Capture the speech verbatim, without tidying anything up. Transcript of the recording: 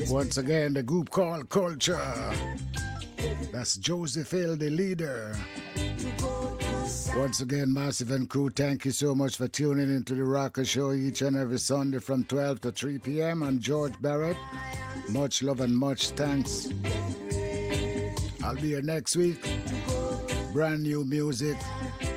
Once again, the group called Culture. That's Joseph Hill, the leader. Once again, Massive and crew, thank you so much for tuning into the Rocker Show each and every Sunday from twelve to three p.m. I'm George Barrett. Much love and much thanks. I'll be here next week. Brand new music.